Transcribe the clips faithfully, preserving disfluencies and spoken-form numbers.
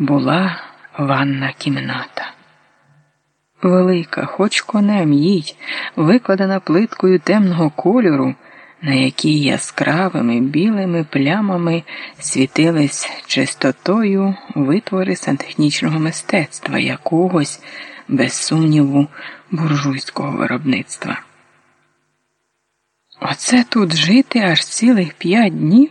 була ванна кімната. Велика, хоч конем їдь, викладена плиткою темного кольору, на якій яскравими білими плямами світились чистотою витвори сантехнічного мистецтва якогось, без сумніву, буржуйського виробництва. Оце тут жити аж цілих п'ять днів?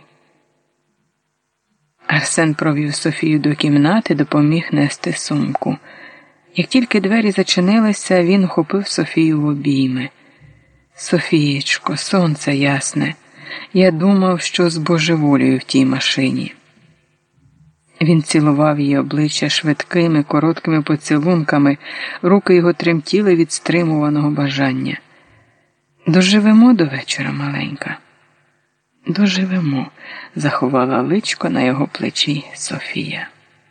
Арсен провів Софію до кімнати, допоміг нести сумку. Як тільки двері зачинилися, він ухопив Софію в обійми. «Софієчко, сонце ясне, я думав, що збожеволюю в тій машині». Він цілував її обличчя швидкими, короткими поцілунками, руки його тремтіли від стримуваного бажання. «Доживемо до вечора, маленька?» «Доживемо», – заховала личко на його плечі Софія.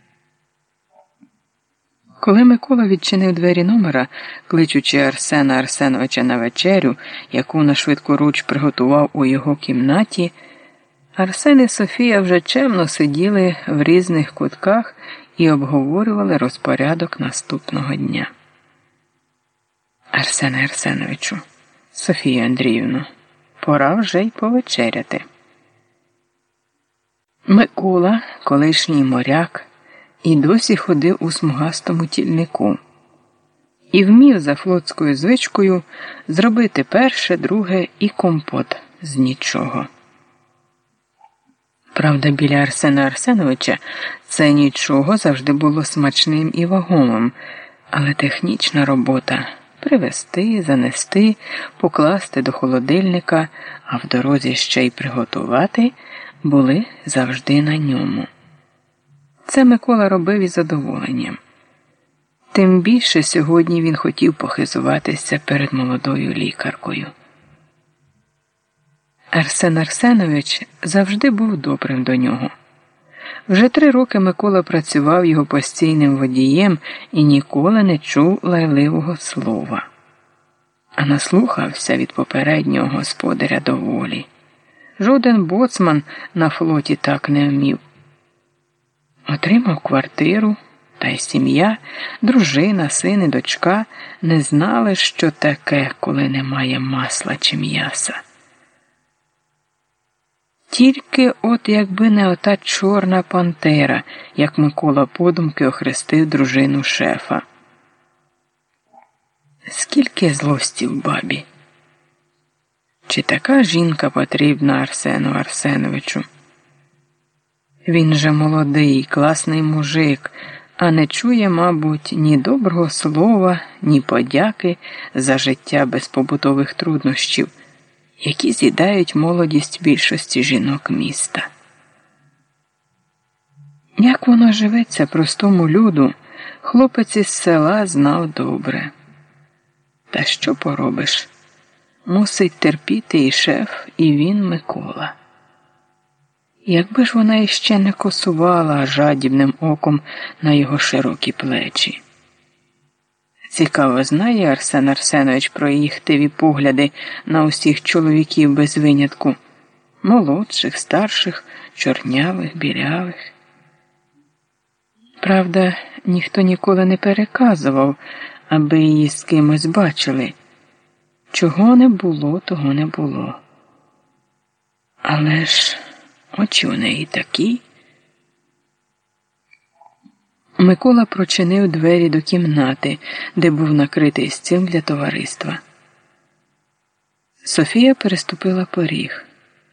Коли Микола відчинив двері номера, кличучи Арсена Арсеновича на вечерю, яку на швидкоруч приготував у його кімнаті, Арсен і Софія вже чемно сиділи в різних кутках і обговорювали розпорядок наступного дня. «Арсене Арсеновичу, Софію Андріївну, пора вже й повечеряти». Микола, колишній моряк, і досі ходив у смугастому тільнику. І вмів за флотською звичкою зробити перше, друге і компот з нічого. Правда, біля Арсена Арсеновича це нічого завжди було смачним і вагомим, але технічна робота – привезти, занести, покласти до холодильника, а в дорозі ще й приготувати – були завжди на ньому. Це Микола робив із задоволенням. Тим більше сьогодні він хотів похизуватися перед молодою лікаркою. Арсен Арсенович завжди був добрим до нього. Вже три роки Микола працював його постійним водієм і ніколи не чув лайливого слова. А наслухався від попереднього господаря доволі. Жоден боцман на флоті так не вмів. Отримав квартиру, та й сім'я, дружина, син і дочка не знали, що таке, коли немає масла чи м'яса. Тільки от якби не ота чорна пантера, як Микола подумки охрестив дружину шефа. Скільки злості в бабі! Чи така жінка потрібна Арсену Арсеновичу? Він же молодий, класний мужик, а не чує, мабуть, ні доброго слова, ні подяки за життя без побутових труднощів, які з'їдають молодість більшості жінок міста. Як воно живеться простому люду, хлопець із села знав добре. Та що поробиш? Мусить терпіти і шеф, і він Микола. Якби ж вона іще не косувала жадібним оком на його широкі плечі. Цікаво, знає Арсен Арсенович про її хтиві погляди на усіх чоловіків без винятку? Молодших, старших, чорнявих, білявих. Правда, ніхто ніколи не переказував, аби її з кимось бачили. Чого не було, того не було. Але ж очі у неї такі. Микола прочинив двері до кімнати, де був накритий стіл для товариства. Софія переступила поріг.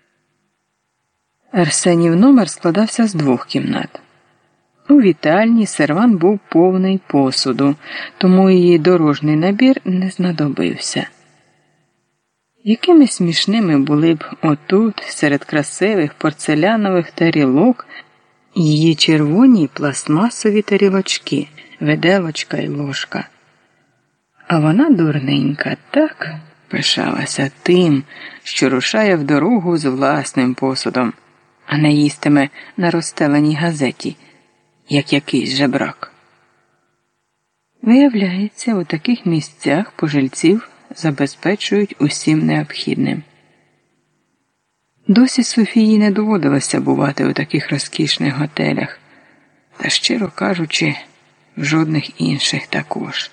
Арсенів номер складався з двох кімнат. У вітальні сервант був повний посуду, тому її дорожній набір не знадобився. Якими смішними були б отут, серед красивих порцелянових тарілок, її червоні пластмасові тарілочки, виделочка й ложка. А вона, дурненька, так пишалася тим, що рушає в дорогу з власним посудом, а не їстиме на розстеленій газеті, як якийсь жебрак. Виявляється, у таких місцях пожильців забезпечують усім необхідним. Досі Софії не доводилося бувати у таких розкішних готелях, Та, щиро кажучи, жодних інших також.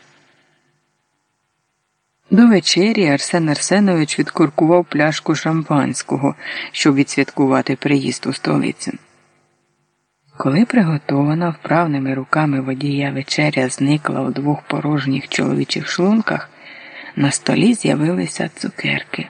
До вечері Арсен Арсенович відкуркував пляшку шампанського, щоб відсвяткувати приїзд у столицю. Коли приготована вправними руками водія вечеря зникла у двох порожніх чоловічих шлунках, на столі з'явилися цукерки.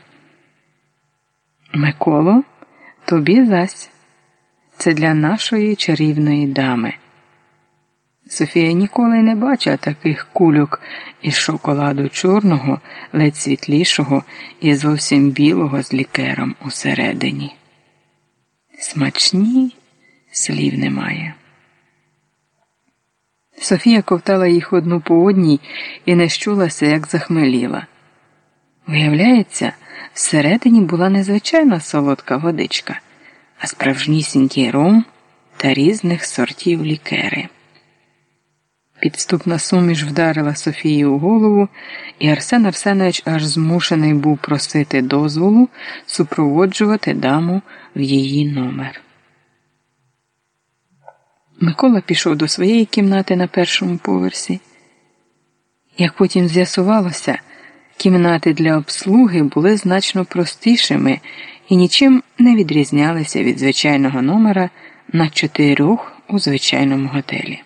«Миколо, тобі зась. Це для нашої чарівної дами». Софія ніколи не бачила таких кульок із шоколаду чорного, ледь світлішого і зовсім білого з лікером усередині. Смачні, слів немає. Софія ковтала їх одну по одній і не щулася, як захмеліла. Виявляється, всередині була незвичайна солодка водичка, а справжнісінький ром та різних сортів лікери. Підступна суміш вдарила Софії у голову, і Арсен Арсенович аж змушений був просити дозволу супроводжувати даму в її номер. Микола пішов до своєї кімнати на першому поверсі. Як потім з'ясувалося, кімнати для обслуги були значно простішими і нічим не відрізнялися від звичайного номера на чотирьох у звичайному готелі.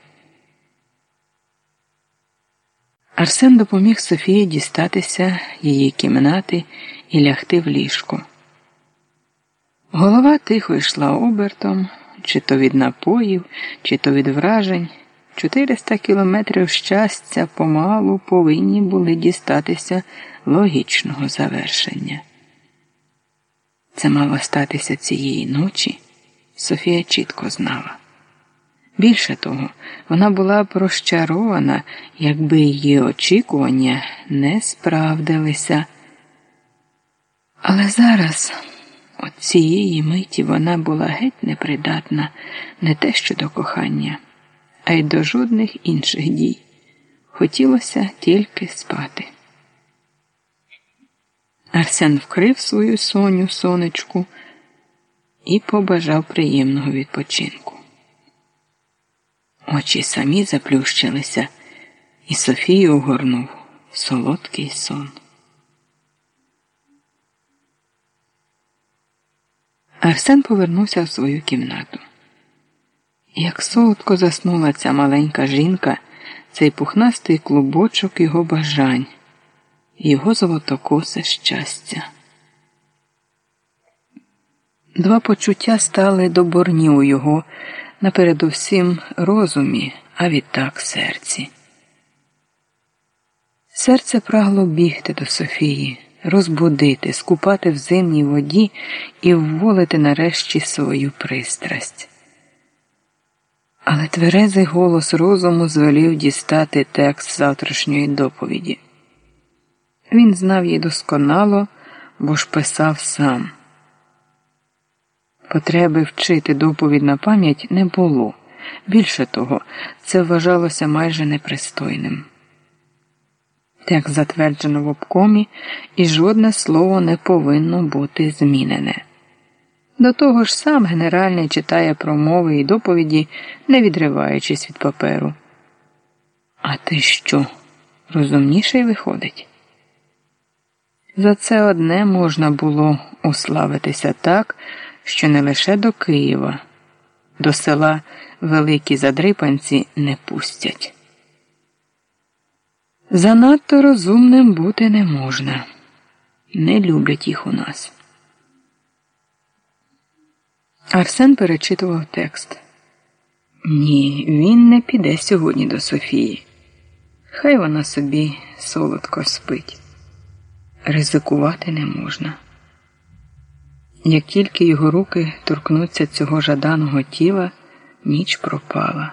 Арсен допоміг Софії дістатися її кімнати і лягти в ліжко. Голова тихо йшла обертом, чи то від напоїв, чи то від вражень. Чотириста кілометрів щастя помалу повинні були дістатися логічного завершення. Це мало статися цієї ночі, Софія чітко знала. Більше того, вона була б розчарована, якби її очікування не справдилися. Але зараз, от цієї миті, вона була геть непридатна не те що до кохання, а й до жодних інших дій. Хотілося тільки спати. Арсен вкрив свою Соню сонечку і побажав приємного відпочинку. Очі самі заплющилися, і Софію огорнув солодкий сон. Арсен повернувся в свою кімнату. Як солодко заснула ця маленька жінка, цей пухнастий клубочок його бажань, його золотокосе щастя. Два почуття стали доборні у його, напередовсім розумі, а відтак серці. Серце прагло бігти до Софії, розбудити, скупати в зимній воді і вволити нарешті свою пристрасть. Але тверезий голос розуму звелів дістати текст завтрашньої доповіді. Він знав її досконало, бо ж писав сам. Потреби вчити доповідь на пам'ять не було. Більше того, це вважалося майже непристойним. Текст затверджено в обкомі, і жодне слово не повинно бути змінене. До того ж сам генеральний читає промови і доповіді, не відриваючись від паперу. А ти що, розумніший виходить? За це одне можна було уславитися так, що не лише до Києва, до села Великі Задрипанці не пустять. Занадто розумним бути не можна. Не люблять їх у нас. Арсен перечитував текст. Ні, він не піде сьогодні до Софії. Хай вона собі солодко спить. Ризикувати не можна. Як тільки його руки торкнуться цього жаданого тіла, ніч пропала.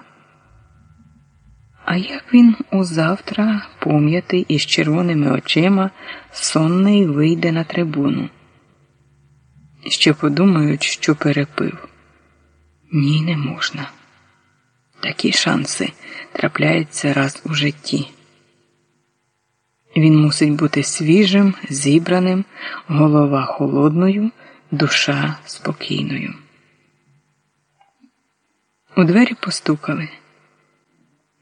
А як він узавтра, пом'ятий і з червоними очима, сонний вийде на трибуну? Ще подумають, що перепив. Ні, не можна. Такі шанси трапляються раз у житті. Він мусить бути свіжим, зібраним, голова холодною, душа спокійною. У двері постукали.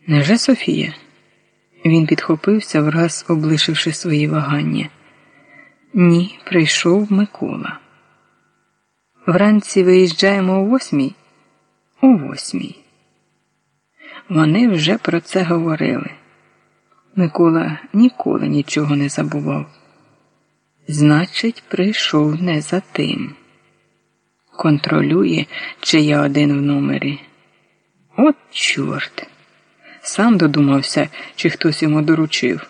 Невже Софія? Він підхопився, враз облишивши свої вагання. Ні, прийшов Микола. Вранці виїжджаємо о восьмій? О восьмій. Вони вже про це говорили. Микола ніколи нічого не забував. Значить, прийшов не за тим. Контролює, чи я один в номері. От чорт! Сам додумався, чи хтось йому доручив.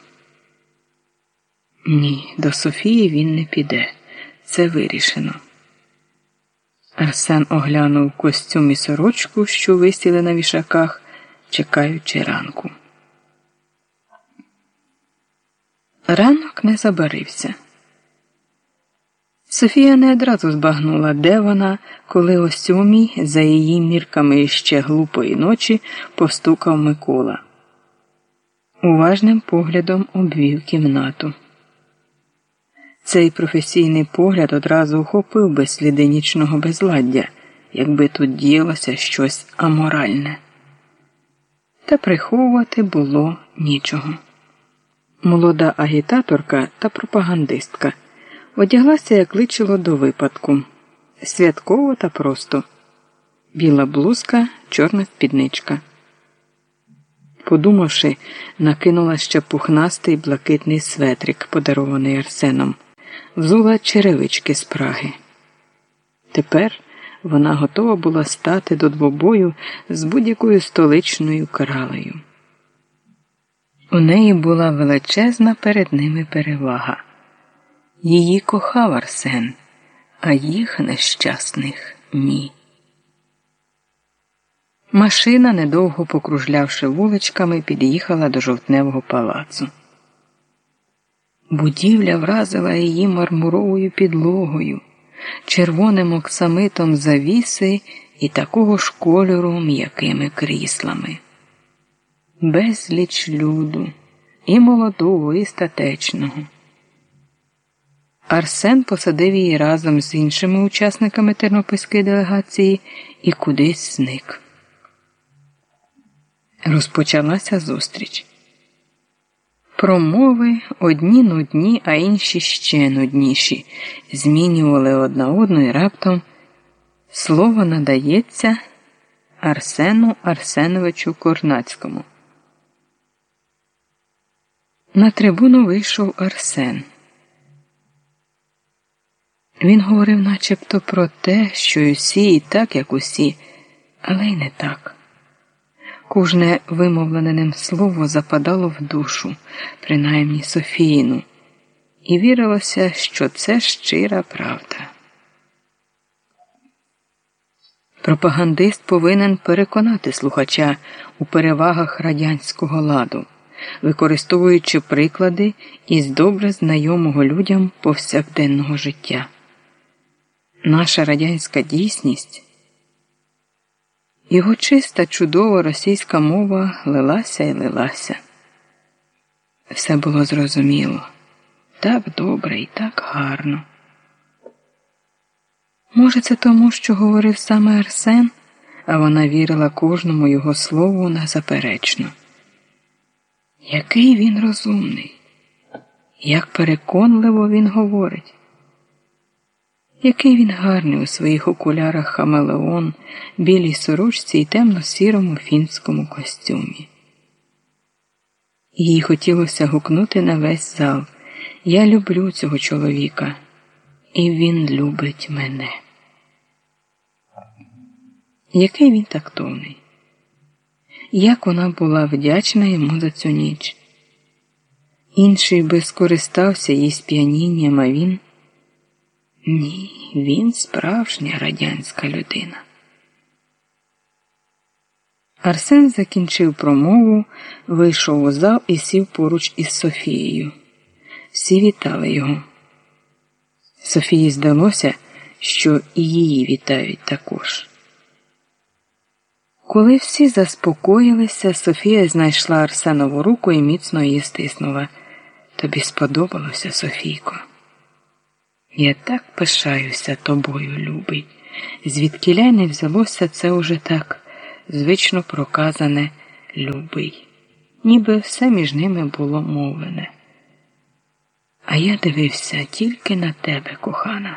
Ні, до Софії він не піде. Це вирішено. Арсен оглянув костюм і сорочку, що висіли на вішаках, чекаючи ранку. Ранок не забарився. Софія не одразу збагнула, де вона, коли о сьомій, за її мірками ще глупої ночі, постукав Микола. Уважним поглядом обвів кімнату. Цей професійний погляд одразу охопив би сліди нічного безладдя, якби тут діялося щось аморальне. Та приховувати було нічого. Молода агітаторка та пропагандистка одяглася, як личило до випадку. Святково та просто. Біла блузка, чорна спідничка. Подумавши, накинула ще пухнастий блакитний светрик, подарований Арсеном. Взула черевички з Праги. Тепер вона готова була стати до двобою з будь-якою столичною кралею. У неї була величезна перед ними перевага. Її кохав Арсен, а їх нещасних – ні. Машина, недовго покружлявши вуличками, під'їхала до Жовтневого палацу. Будівля вразила її мармуровою підлогою, червоним оксамитом завіси і такого ж кольору м'якими кріслами. Безліч люду, і молодого, і статечного. Арсен посадив її разом з іншими учасниками тернопільської делегації і кудись зник. Розпочалася зустріч. Промови одні нудні, а інші ще нудніші, змінювали одна одну і раптом слово надається Арсену Арсеновичу Корнацькому. На трибуну вийшов Арсен. Він говорив начебто про те, що й усі і так, як усі, але й не так. Кожне вимовлене ним слово западало в душу, принаймні Софіїну, і вірилося, що це щира правда. Пропагандист повинен переконати слухача у перевагах радянського ладу, використовуючи приклади із добре знайомого людям повсякденного життя. Наша радянська дійсність, його чиста, чудова російська мова лилася і лилася. Все було зрозуміло, так добре і так гарно. Може, це тому, що говорив саме Арсен, а вона вірила кожному його слову незаперечно. Який він розумний, як переконливо він говорить. Який він гарний у своїх окулярах хамелеон, білій сорочці і темно-сірому фінському костюмі. Їй хотілося гукнути на весь зал: «Я люблю цього чоловіка, і він любить мене». Який він тактовний. Як вона була вдячна йому за цю ніч. Інший би скористався її сп'янінням, а він... Ні, він справжня радянська людина. Арсен закінчив промову, вийшов у зал і сів поруч із Софією. Всі вітали його. Софії здалося, що і її вітають також. Коли всі заспокоїлися, Софія знайшла Арсенову руку і міцно її стиснула. «Тобі сподобалося, Софійко? Я так пишаюся тобою, любий». Звідкіля не взялося це уже так звично проказане любий, ніби все між ними було мовлене. А я дивився тільки на тебе, кохана.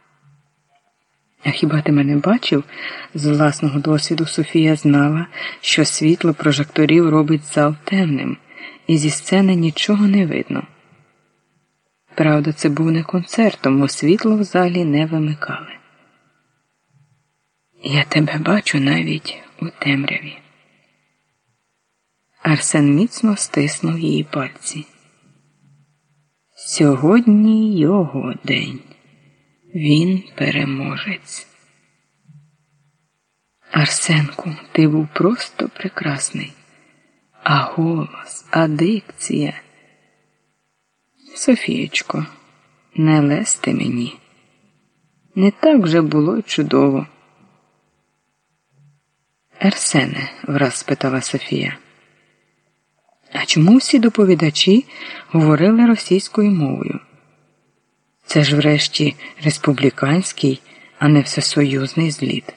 А хіба ти мене бачив? З власного досвіду Софія знала, що світло прожекторів робить зал темним, і зі сцени нічого не видно. Правда, це був не концерт, тому світло в залі не вимикали. Я тебе бачу навіть у темряві. Арсен міцно стиснув її пальці. Сьогодні його день. Він переможець. Арсенку, ти був просто прекрасний. А голос, а дикція. Софієчко, не лезьте мені. Не так вже було й чудово. Арсене, враз спитала Софія, а чому всі доповідачі говорили російською мовою? Це ж врешті республіканський, а не всесоюзний зліт.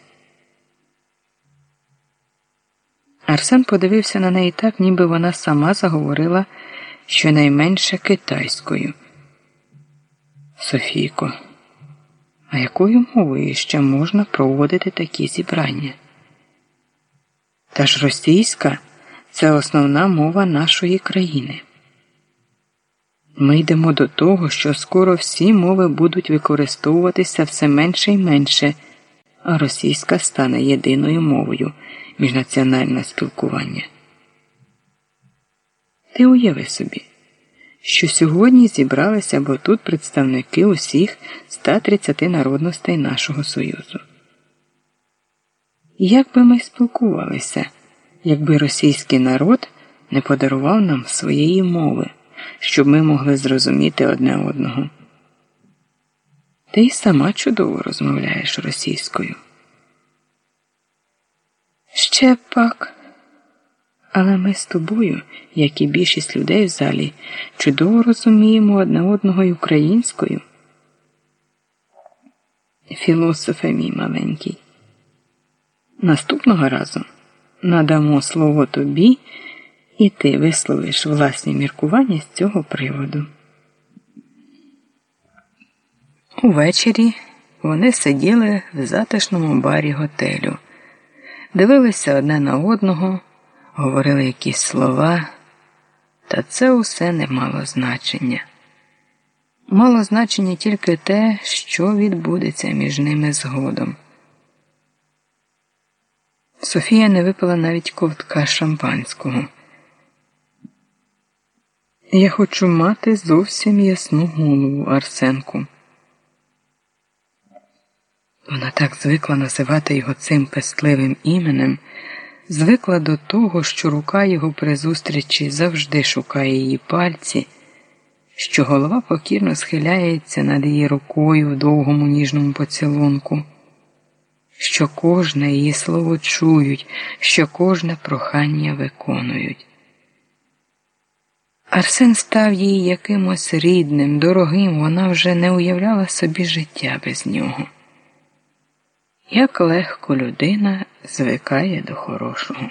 Арсен подивився на неї так, ніби вона сама заговорила щонайменше китайською. Софійко, а якою мовою ще можна проводити такі зібрання? Та ж російська – це основна мова нашої країни. Ми йдемо до того, що скоро всі мови будуть використовуватися все менше і менше, а російська стане єдиною мовою міжнаціонального спілкування. Ти уяви собі, що сьогодні зібралися бо тут представники усіх ста тридцяти народностей нашого Союзу. Як би ми спілкувалися, якби російський народ не подарував нам своєї мови, щоб ми могли зрозуміти одне одного? Ти й сама чудово розмовляєш російською. Ще пак. Але ми з тобою, як і більшість людей в залі, чудово розуміємо одне одного й українською. Філософе мій маленький. Наступного разу надамо слово тобі, і ти висловиш власні міркування з цього приводу. Увечері вони сиділи в затишному барі готелю, дивилися одне на одного, говорили якісь слова, та це усе не мало значення. Мало значення тільки те, що відбудеться між ними згодом. Софія не випила навіть ковтка шампанського. Я хочу мати зовсім ясну голову, Арсенку. Вона так звикла називати його цим пестливим іменем, звикла до того, що рука його при зустрічі завжди шукає її пальці, що голова покірно схиляється над її рукою в довгому ніжному поцілунку, що кожне її слово чують, що кожне прохання виконують. Арсен став їй якимось рідним, дорогим, вона вже не уявляла собі життя без нього. Як легко людина звикає до хорошого.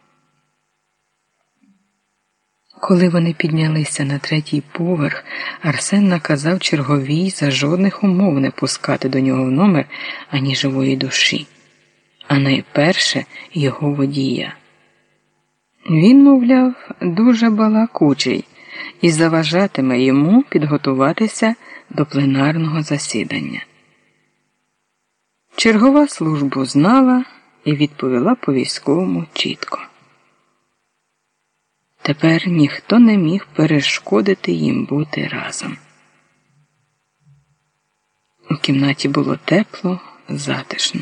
Коли вони піднялися на третій поверх, Арсен наказав черговій за жодних умов не пускати до нього в номер ані живої душі, а найперше його водія. Він, мовляв, дуже балакучий і заважатиме йому підготуватися до пленарного засідання. Чергова службу знала і відповіла по-військовому чітко. Тепер ніхто не міг перешкодити їм бути разом. У кімнаті було тепло, затишно.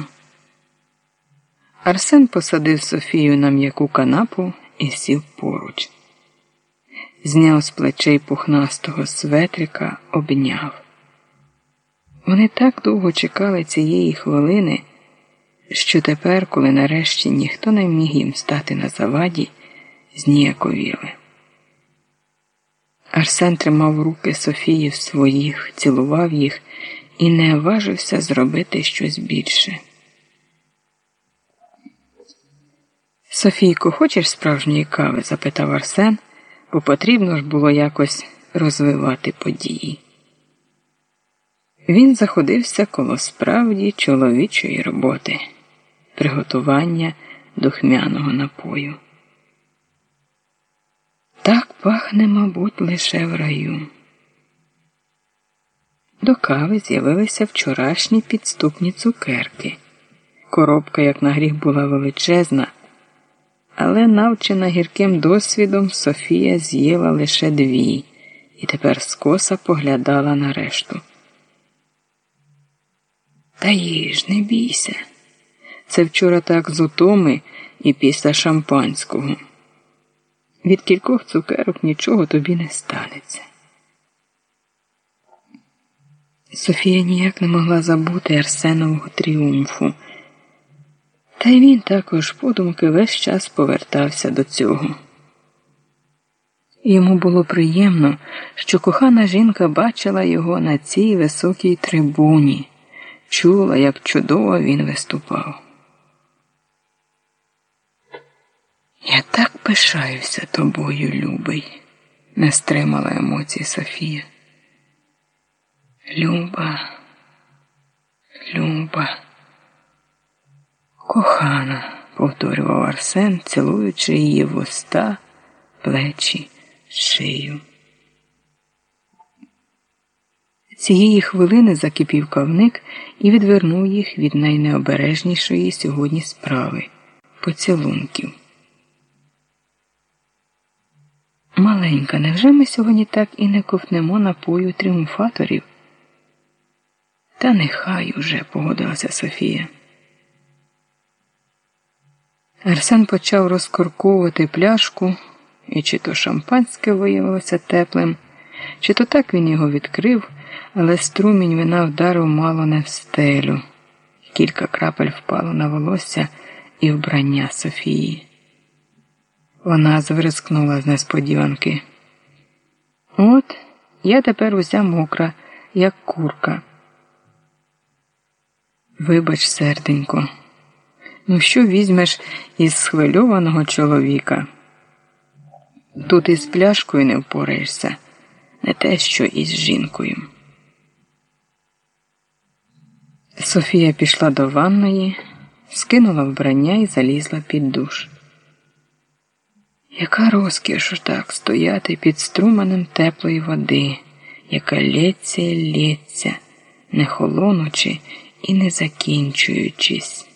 Арсен посадив Софію на м'яку канапу і сів поруч. Зняв з плечей пухнастого светрика, обняв. Вони так довго чекали цієї хвилини, що тепер, коли нарешті ніхто не міг їм стати на заваді, зніяковіли. Арсен тримав руки Софії в своїх, цілував їх і не важився зробити щось більше. Софійко, хочеш справжньої кави? Запитав Арсен, бо потрібно ж було якось розвивати події. Він заходився коло справді чоловічої роботи – приготування духмяного напою. Так пахне, мабуть, лише в раю. До кави з'явилися вчорашні підступні цукерки. Коробка, як на гріх, була величезна, але, навчена гірким досвідом, Софія з'їла лише дві і тепер скоса поглядала на решту. Та їж, не бійся. Це вчора так з утоми і після шампанського. Від кількох цукерок нічого тобі не станеться. Софія ніяк не могла забути Арсенового тріумфу. Та й він також подумки весь час повертався до цього. Йому було приємно, що кохана жінка бачила його на цій високій трибуні, чула, як чудово він виступав. «Я так пишаюся тобою, любий», – не стримала емоцій Софія. «Люба, Люба, кохана», – повторював Арсен, цілуючи її вуста, плечі, шию. Цієї хвилини закипів кавник і відвернув їх від найнеобережнішої сьогодні справи – поцілунків. «Маленька, невже ми сьогодні так і не ковтнемо напою тріумфаторів?» «Та нехай уже», – погодилася Софія. Арсен почав розкорковувати пляшку, і чи то шампанське виявилося теплим, чи то так він його відкрив, але струмінь вина вдарив мало не в стелю. Кілька крапель впало на волосся і вбрання Софії. Вона звирискнула з несподіванки. «От, я тепер уся мокра, як курка». «Вибач, серденько, ну що візьмеш із схвильованого чоловіка? Тут із пляшкою не впораєшся, не те, що із жінкою». Софія пішла до ванної, скинула вбрання і залізла під душ. Яка розкіш так стояти під струменем теплої води, яка лється і лється, не холонучи і не закінчуючись.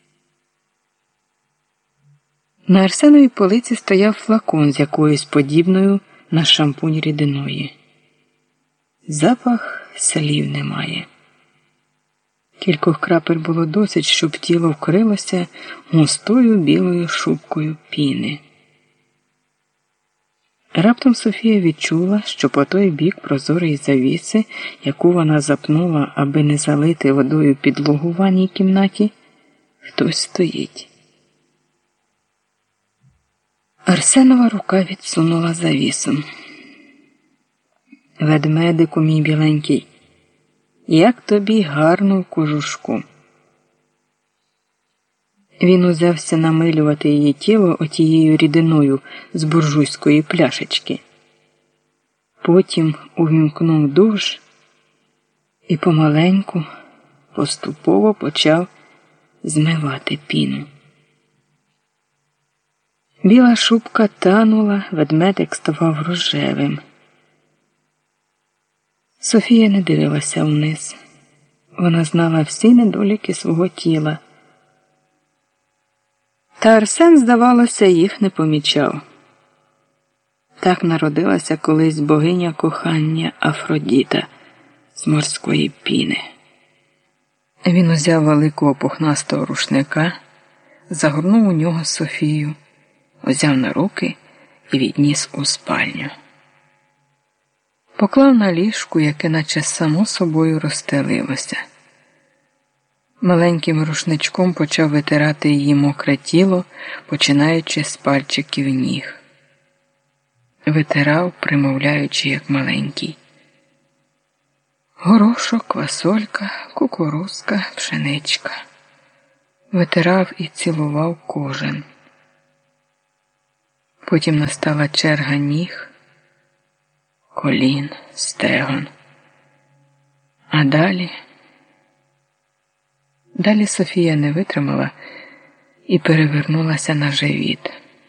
На Арсеновій полиці стояв флакон з якоюсь подібною на шампунь рідиною. Запах слів немає. Кількох крапель було досить, щоб тіло вкрилося густою білою шубкою піни. Раптом Софія відчула, що по той бік прозорої завіси, яку вона запнула, аби не залити водою підлогу в ванній кімнаті, хтось стоїть. Арсенова рука відсунула завісу. «Ведмедику, мій біленький, як тобі гарно в кожушку». Він узявся намилювати її тіло отією рідиною з буржуйської пляшечки. Потім увімкнув душ і помаленьку, поступово почав змивати піну. Біла шубка танула, ведмедик ставав рожевим. Софія не дивилася вниз. Вона знала всі недоліки свого тіла. Та Арсен, здавалося, їх не помічав. Так народилася колись богиня кохання Афродіта з морської піни. Він узяв великого пухнастого рушника, загорнув у нього Софію, узяв на руки і відніс у спальню. Поклав на ліжку, яке наче само собою розстелилося. Маленьким рушничком почав витирати її мокре тіло, починаючи з пальчиків ніг. Витирав, примовляючи, як маленький. Горошок, квасолька, кукурузка, пшеничка. Витирав і цілував кожен. Потім настала черга ніг, колін, стегон. А далі... Далі Софія не витримала і перевернулася на живіт.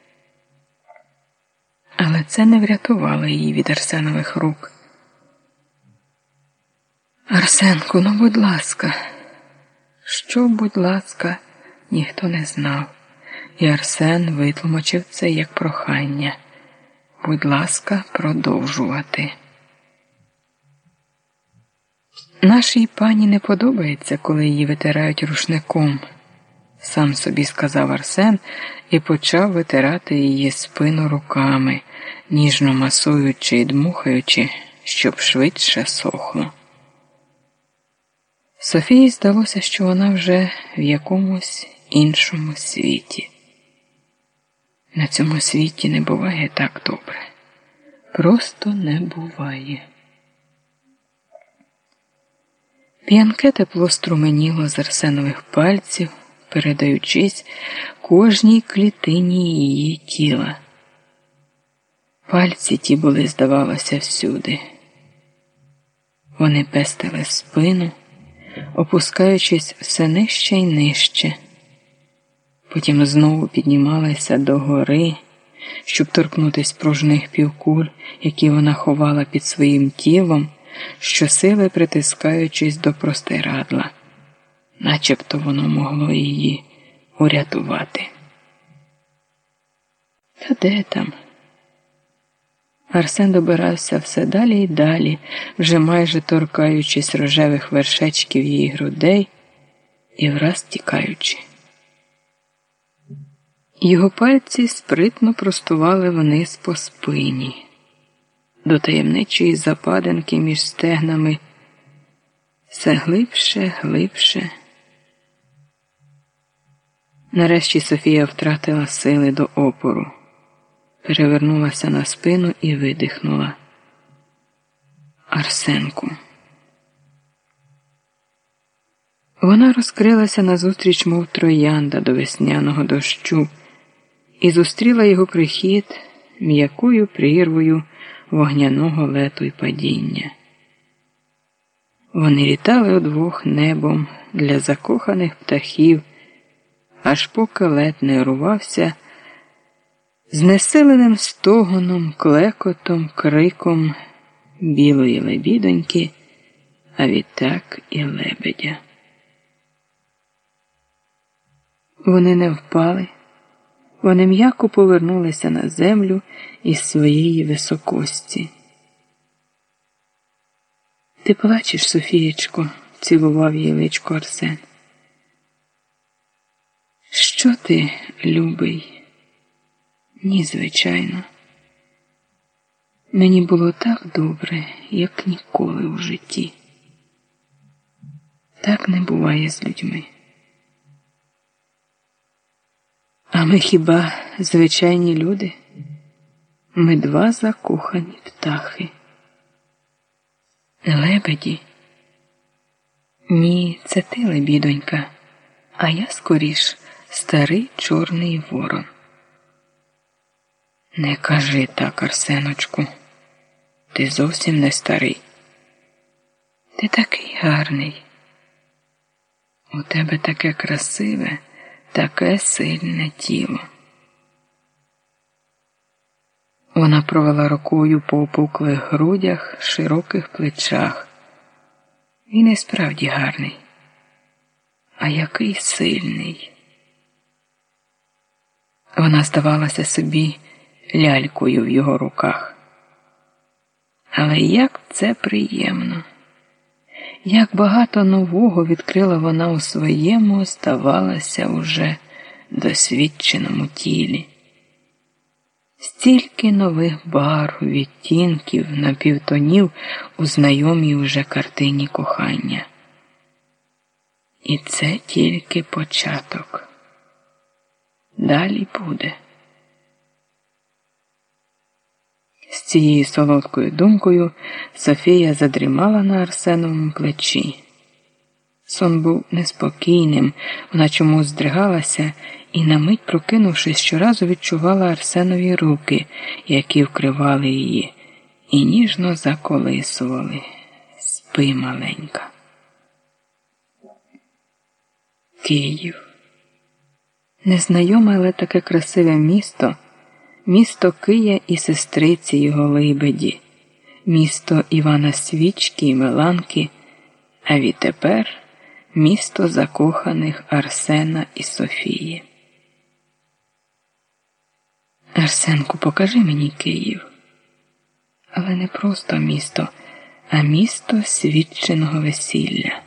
Але це не врятувало її від Арсенових рук. «Арсенку, ну будь ласка!» Що, будь ласка, ніхто не знав. І Арсен витлумачив це як прохання. Будь ласка, продовжувати. Нашій пані не подобається, коли її витирають рушником, сам собі сказав Арсен і почав витирати її спину руками, ніжно масуючи і дмухаючи, щоб швидше сохло. Софії здалося, що вона вже в якомусь іншому світі. На цьому світі не буває так добре. Просто не буває. П'янке тепло струменіло з Арсенових пальців, передаючись кожній клітині її тіла. Пальці ті були, здавалося, всюди. Вони пестили спину, опускаючись все нижче й нижче. Потім знову піднімалися догори, щоб торкнутись пружних півкуль, які вона ховала під своїм тілом, щосили притискаючись до простирадла, начебто воно могло її урятувати. Та де там? Арсен добирався все далі й далі, вже майже торкаючись рожевих вершечків її грудей і враз тікаючи. Його пальці спритно простували вниз по спині, до таємничої западинки між стегнами, все глибше, глибше. Нарешті Софія втратила сили до опору, перевернулася на спину і видихнула. Арсенку. Вона розкрилася назустріч, мов троянда до весняного дощу, і зустріла його прихід м'якою прірвою вогняного лету й падіння. Вони літали удвох небом для закоханих птахів, аж поки лед не урвався знесиленим стогоном, клекотом, криком білої лебідоньки, а відтак і лебедя. Вони не впали, вони м'яко повернулися на землю із своєї високості. «Ти плачеш, Софієчко?» – цілував її личко Арсен. «Що ти, любий?» «Ні, звичайно. Мені було так добре, як ніколи у житті. Так не буває з людьми. А ми хіба звичайні люди? Ми два закохані птахи. Лебеді? Ні, це ти, лебідонька, а я скоріш старий чорний ворон». «Не кажи так, Арсеночку, ти зовсім не старий. Ти такий гарний. У тебе таке красиве, таке сильне тіло». Вона провела рукою по опуклих грудях, широких плечах. Він і справді гарний. А який сильний. Вона здавалася собі лялькою в його руках. Але як це приємно! Як багато нового відкрила вона у своєму, здавалося, уже досвідченому тілі. Стільки нових барв, відтінків, напівтонів у знайомій уже картині кохання. І це тільки початок. Далі буде. З цією солодкою думкою Софія задрімала на Арсеновому плечі. Сон був неспокійним, вона чомусь здригалася і, на мить прокинувшись, щоразу відчувала Арсенові руки, які вкривали її, і ніжно заколисували. Спи, маленька. Київ. Незнайоме, але таке красиве місто, місто Кия і сестриці його Либеді, місто Івана Свічки і Меланки, а відтепер місто закоханих Арсена і Софії. Арсенку, покажи мені Київ. Але не просто місто, а місто свідченого весілля.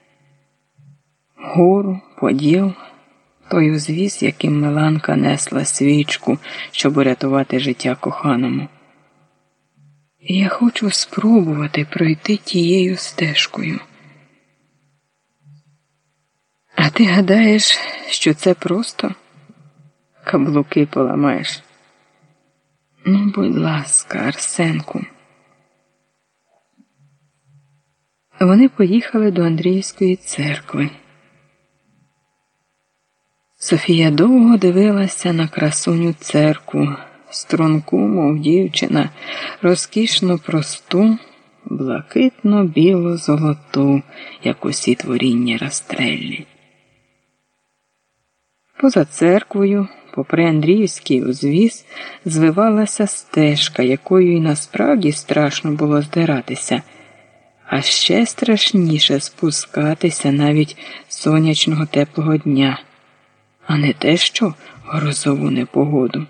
Гору, поділ, той узвіз, яким Меланка несла свічку, щоб урятувати життя коханому. І я хочу спробувати пройти тією стежкою. А ти гадаєш, що це просто? Каблуки поламаєш. Ну, будь ласка, Арсенку. Вони поїхали до Андріївської церкви. Софія довго дивилася на красуню церкву, струнку, мов дівчина, розкішно просту, блакитно-біло-золоту, як усі творіння Растреллі. Поза церквою, попри Андріївський узвіз, звивалася стежка, якою і насправді страшно було здиратися, а ще страшніше спускатися навіть сонячного теплого дня, а не те, що грозову непогоду.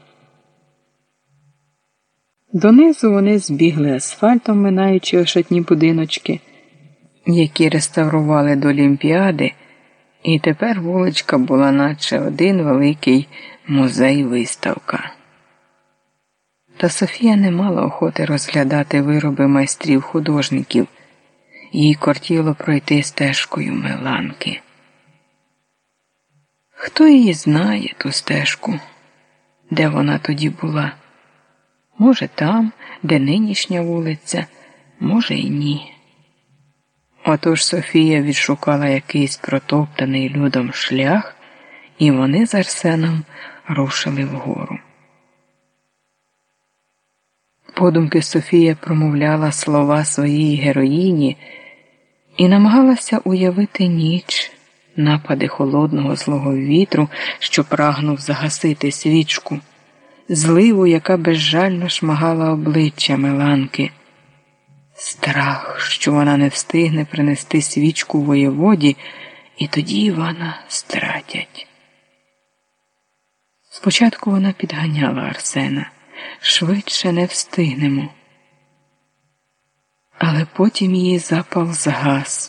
Донизу вони збігли асфальтом, минаючи ошатні будиночки, які реставрували до Олімпіади, і тепер вуличка була наче один великий музей-виставка. Та Софія не мала охоти розглядати вироби майстрів-художників. Їй кортіло пройти стежкою Меланки. Хто її знає, ту стежку, де вона тоді була? Може там, де нинішня вулиця, може і ні. Отож Софія відшукала якийсь протоптаний людом шлях, і вони з Арсеном рушили вгору. Подумки Софія промовляла слова своїй героїні і намагалася уявити ніч, напади холодного злого вітру, що прагнув загасити свічку, зливу, яка безжально шмагала обличчя Меланки, страх, що вона не встигне принести свічку воєводі, і тоді Івана стратять. Спочатку вона підганяла Арсена. Швидше не встигнемо. Але потім її запал згас.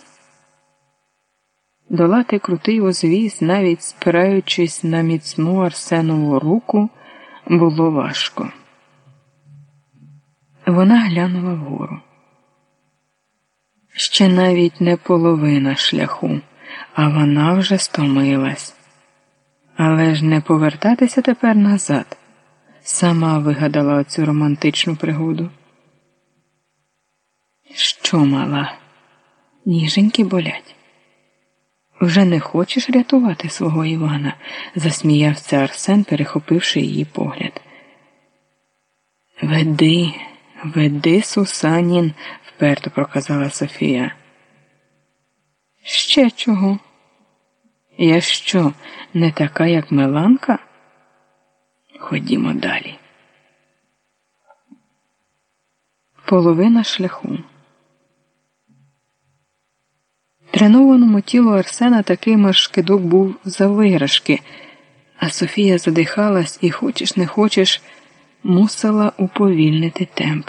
Долати крутий узвіз, навіть спираючись на міцну Арсенову руку, було важко. Вона глянула вгору. Ще навіть не половина шляху, а вона вже стомилась. Але ж не повертатися тепер назад. Сама вигадала оцю романтичну пригоду. Що, мала, ніженьки болять? Вже не хочеш рятувати свого Івана? Засміявся Арсен, перехопивши її погляд. Веди, веди, Сусанін, вперто проказала Софія. Ще чого? Я що, не така, як Меланка? Ходімо далі. Половина шляху. Тренованому тілу Арсена такий маршкидок був за виграшки, а Софія задихалась і, хочеш не хочеш, мусила уповільнити темп.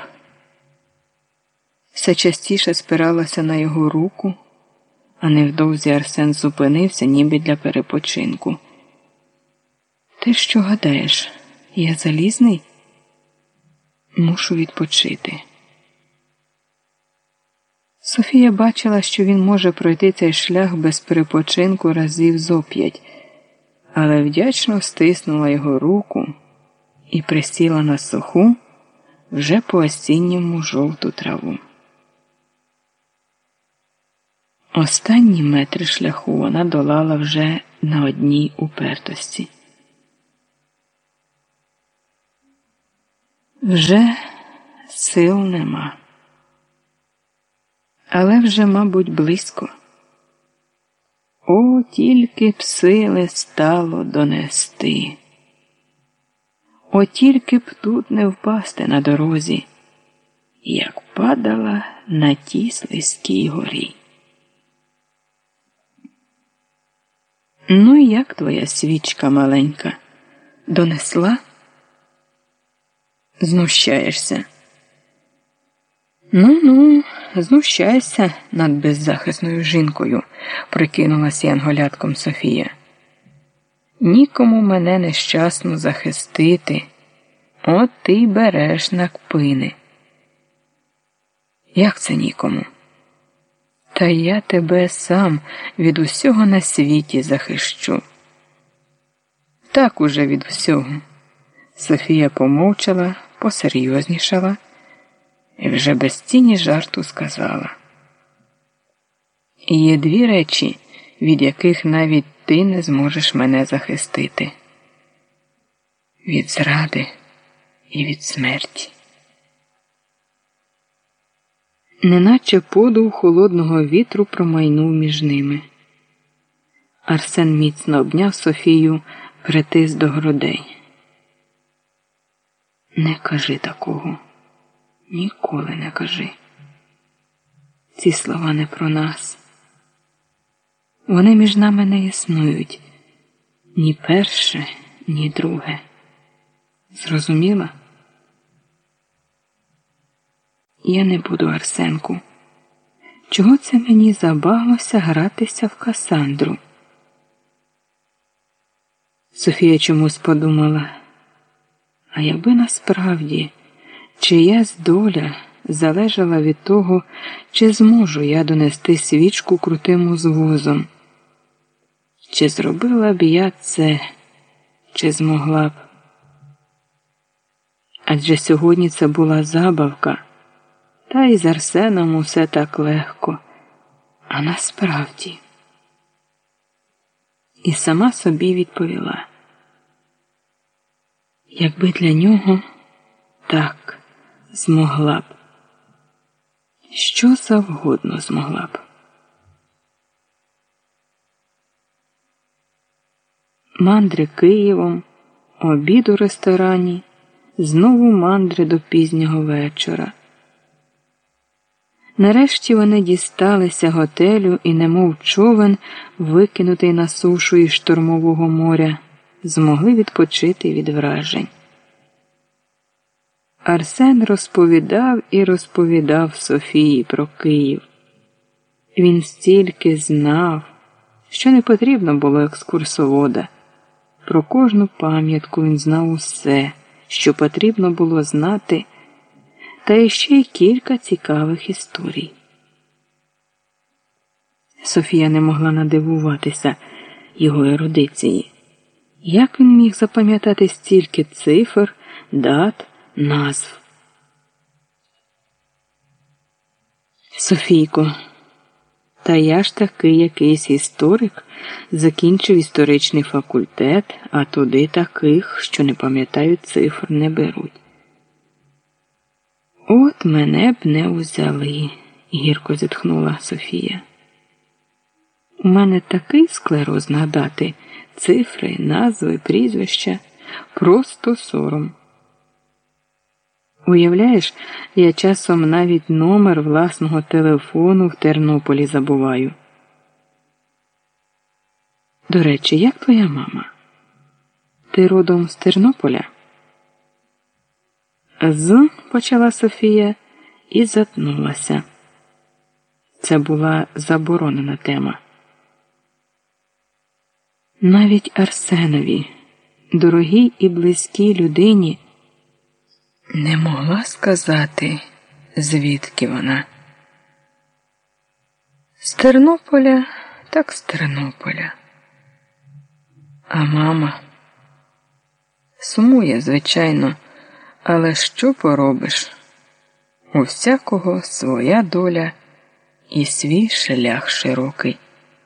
Все частіше спиралася на його руку, а невдовзі Арсен зупинився, ніби для перепочинку. Ти що гадаєш, я залізний? Мушу відпочити. Софія бачила, що він може пройти цей шлях без перепочинку разів зо п'ять, але вдячно стиснула його руку і присіла на суху, вже по осінньому жовту траву. Останні метри шляху вона долала вже на одній упертості. Вже сил нема. Але вже, мабуть, близько. О, тільки б сили стало донести. О, тільки б тут не впасти на дорозі, як падала на тій слизькій горі. Ну, як твоя свічка маленька? Донесла? Знущаєшся. Ну-ну, знущайся над беззахисною жінкою, прикинулась янголятком Софія. Нікому мене нещасно захистити, от ти й береш на кпини. Як це нікому? Та я тебе сам від усього на світі захищу. Так уже від усього. Софія помовчала, посерйознішала і вже без тіні жарту сказала. Є дві речі, від яких навіть ти не зможеш мене захистити. Від зради і від смерті. Неначе подув холодного вітру промайнув між ними. Арсен міцно обняв Софію, притис до грудей. Не кажи такого. Ніколи не кажи. Ці слова не про нас. Вони між нами не існують. Ні перше, ні друге. Зрозуміла? Я не буду, Арсенку. Чого це мені забаглося гратися в Касандру? Софія чомусь подумала, а якби насправді чиясь доля залежала від того, чи зможу я донести свічку крутим узвозом, чи зробила б я це, чи змогла б. Адже сьогодні це була забавка, та й з Арсеном усе так легко, а насправді. І сама собі відповіла. Якби для нього, так, змогла б. Що завгодно змогла б. Мандри Києвом, обід у ресторані, знову мандри до пізнього вечора. Нарешті вони дісталися готелю і, немов човен, викинутий на сушу із штормового моря, змогли відпочити від вражень. Арсен розповідав і розповідав Софії про Київ. Він стільки знав, що не потрібно було екскурсовода. Про кожну пам'ятку він знав усе, що потрібно було знати, та іще й кілька цікавих історій. Софія не могла надивуватися його ерудиції. Як він міг запам'ятати стільки цифр, дат, назв? Софійко, та я ж таки якийсь історик, закінчив історичний факультет, а туди таких, що не пам'ятають цифр, не беруть. От мене б не узяли, гірко зітхнула Софія. У мене такий склероз нагадати цифри, назви, прізвища, просто сором. Уявляєш, я часом навіть номер власного телефону в Тернополі забуваю. До речі, як твоя мама? Ти родом з Тернополя? З, почала Софія і затнулася. Це була заборонена тема. Навіть Арсенові, дорогій і близькій людині, не могла сказати, звідки вона. З Тернополя, так з Тернополя. А мама сумує, звичайно, але що поробиш? У всякого своя доля і свій шлях широкий.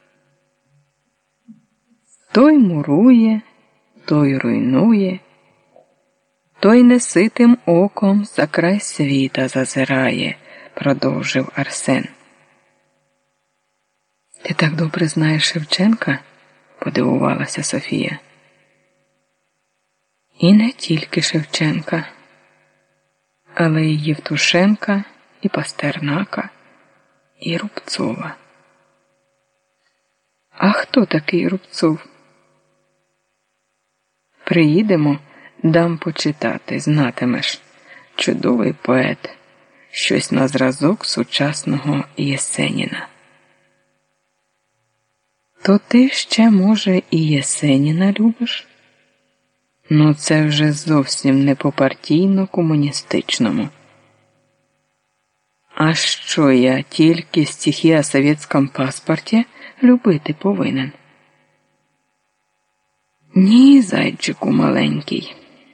Той мурує, той руйнує, той неситим оком за край світа зазирає, продовжив Арсен. Ти так добре знаєш Шевченка? Подивувалася Софія. І не тільки Шевченка, але й Євтушенка, і Пастернака, і Рубцова. А хто такий Рубцов? Приїдемо, дам почитати, знатимеш. Чудовий поет, щось на зразок сучасного Єсеніна. То ти ще, може, і Єсеніна любиш? Ну, це вже зовсім не по-партійно-комуністичному. А що я тільки стихи о совєтському паспорті любити повинен? Ні, зайчику маленький.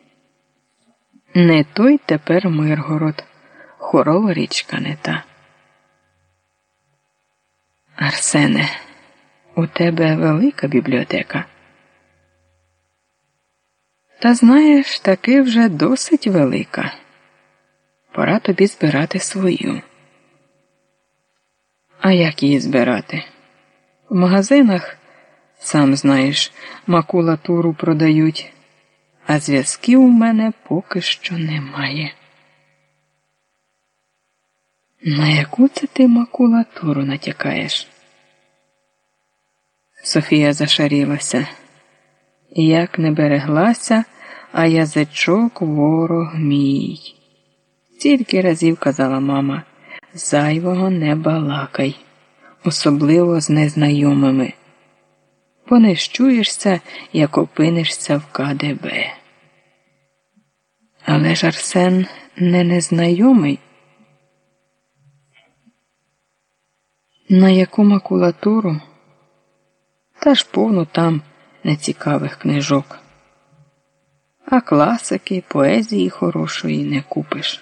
Не той тепер Миргород, хорова річка не та. Арсене, у тебе велика бібліотека? Та знаєш, таки вже досить велика. Пора тобі збирати свою. А як її збирати? В магазинах, сам знаєш, макулатуру продають, а зв'язків у мене поки що немає. На яку це ти макулатуру натякаєш? Софія зашарілася. Як не береглася, а язичок ворог мій. Стільки разів казала мама, зайвого не балакай, особливо з незнайомими. Понещуєшся, як опинишся в ка де бе. Але ж Арсен не незнайомий. На яку макулатуру? Та ж повно там нецікавих книжок. А класики, поезії хорошої не купиш.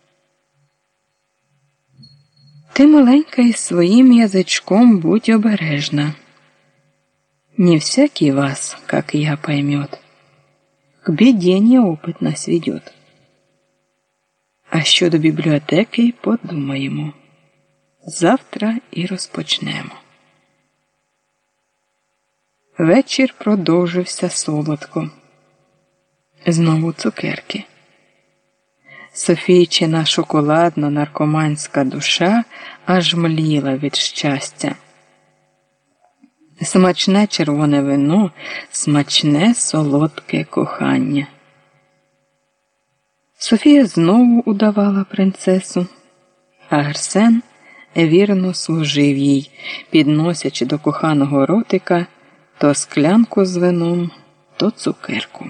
Ти, маленька, із своїм язичком будь обережна. Не всякий вас, как я, поймет. К беде неопытность ведет. А щодо бібліотеки подумаємо. Завтра і розпочнемо. Вечір продовжився солодко. Знову цукерки. Софійчина шоколадно-наркоманська душа аж мліла від щастя. Смачне червоне вино, смачне солодке кохання. Софія знову удавала принцесу, а Арсен вірно служив їй, підносячи до коханого ротика то склянку з вином, то цукерку.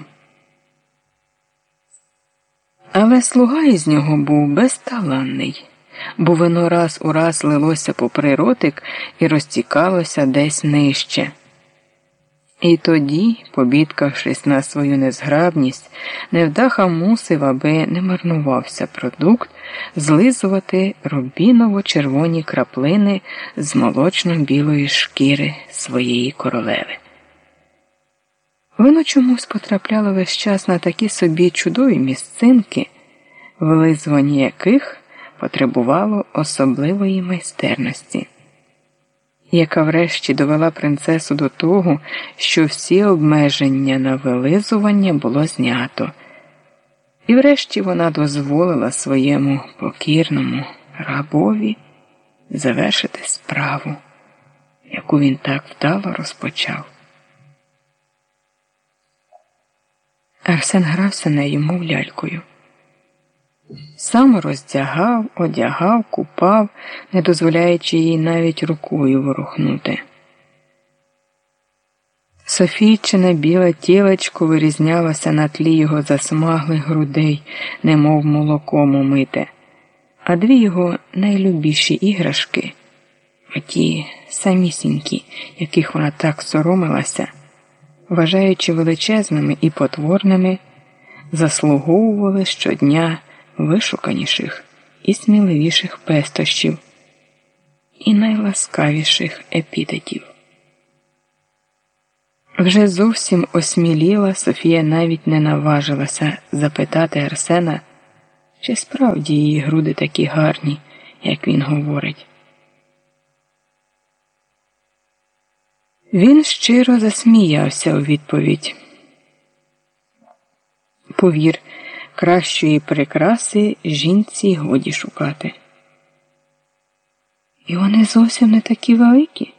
Але слуга із нього був безталанний, бо вино раз у раз лилося попри ротик і розтікалося десь нижче. І тоді, побідкавшись на свою незграбність, невдаха мусив, аби не марнувався продукт, злизувати рубіново-червоні краплини з молочно-білої шкіри своєї королеви. Воно чомусь потрапляло весь час на такі собі чудові місцинки, вилизування яких потребувало особливої майстерності, яка врешті довела принцесу до того, що всі обмеження на вилизування було знято. І врешті вона дозволила своєму покірному рабові завершити справу, яку він так вдало розпочав. Арсен грався нею, мов лялькою. Сам роздягав, одягав, купав, не дозволяючи їй навіть рукою ворухнути. Софійчине біле тілечко вирізнялося на тлі його засмаглих грудей, немов молоком умите, а дві його найлюбіші іграшки, оті самісінькі, яких вона так соромилася, вважаючи величезними і потворними, заслуговували щодня вишуканіших і сміливіших пестощів, і найласкавіших епітетів. Вже зовсім осміліла, Софія навіть не наважилася запитати Арсена, чи справді її груди такі гарні, як він говорить. Він щиро засміявся у відповідь. Повір, кращої прикраси жінці годі шукати. І вони зовсім не такі великі.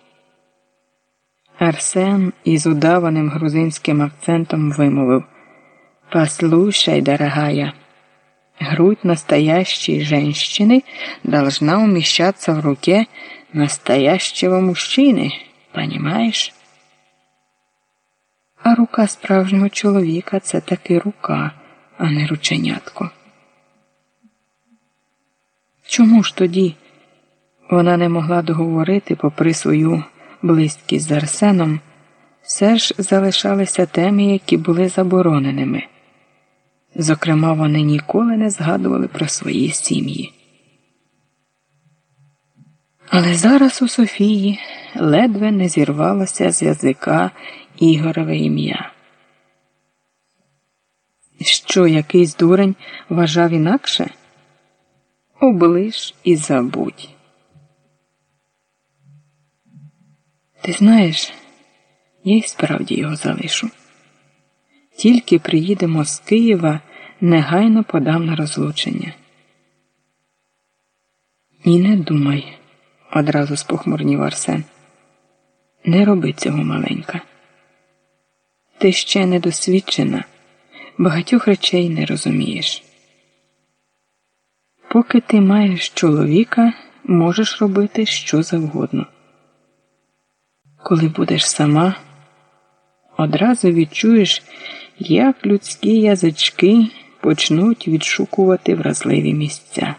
Арсен із удаваним грузинським акцентом вимовив: «Послушай, дорогая, грудь настоящей женщины должна умещаться в руке настоящего мужчины, понимаешь?» А рука справжнього чоловіка – це таки рука, а не рученятко. Чому ж тоді вона не могла договорити, попри свою близькість з Арсеном, все ж залишалися теми, які були забороненими. Зокрема, вони ніколи не згадували про свої сім'ї. Але зараз у Софії ледве не зірвалося з язика Ігорове ім'я. Що, якийсь дурень вважав інакше? Оближ і забудь. Ти знаєш, я й справді його залишу. Тільки приїдемо з Києва, негайно подам на розлучення. І не думай, одразу спохмурнів Арсен. Не роби цього, маленька. Ти ще недосвідчена, багатьох речей не розумієш. Поки ти маєш чоловіка, можеш робити що завгодно. Коли будеш сама, одразу відчуєш, як людські язички почнуть відшукувати вразливі місця.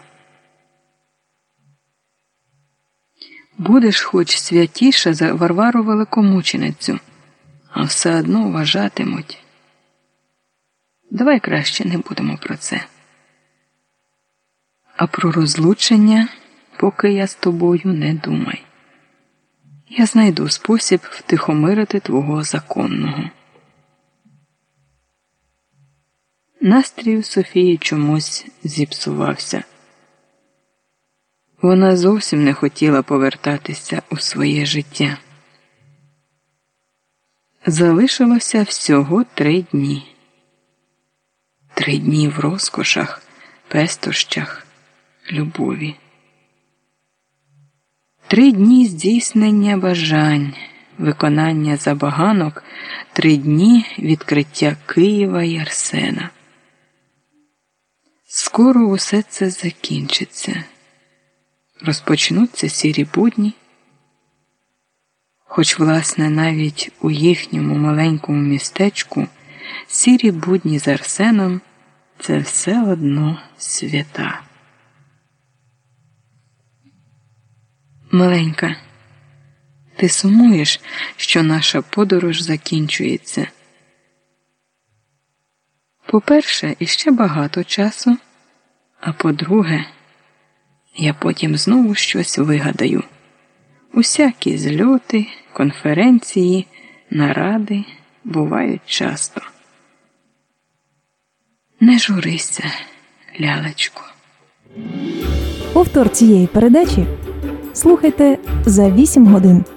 Будеш хоч святіша за Варвару Великомученицю, а все одно вважатимуть. Давай краще не будемо про це. А про розлучення, поки я з тобою, не думай. Я знайду спосіб втихомирити твого законного. Настрій у Софії чомусь зіпсувався. Вона зовсім не хотіла повертатися у своє життя. Залишилося всього три дні. Три дні в розкошах, пестощах, любові. Три дні здійснення бажань, виконання забаганок, три дні відкриття Києва і Арсена. Скоро усе це закінчиться. Розпочнуться сірі будні. Хоч, власне, навіть у їхньому маленькому містечку сірі будні з Арсеном – це все одно свята. Маленька, ти сумуєш, що наша подорож закінчується? По-перше, іще багато часу, а по-друге, я потім знову щось вигадаю. Усякі зльоти, конференції, наради бувають часто. Не журися, лялечко. Повтор цієї передачі слухайте за вісім годин.